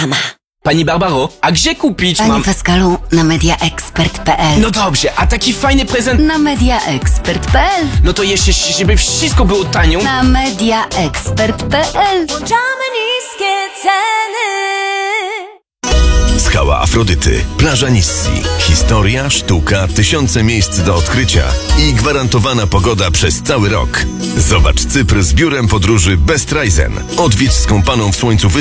reklama. Pani Barbaro, a gdzie kupić Panie mam... Pascalu, na mediaexpert.pl. No dobrze, a taki fajny prezent... Na mediaexpert.pl. No to jeszcze, żeby wszystko było tanio. Na mediaexpert.pl. Włączamy niskie ceny. Skała Afrodyty, plaża Nissi. Historia, sztuka, tysiące miejsc do odkrycia i gwarantowana pogoda przez cały rok. Zobacz Cypr z biurem podróży Best Reisen. Odwiedź skąpaną w słońcu wyspę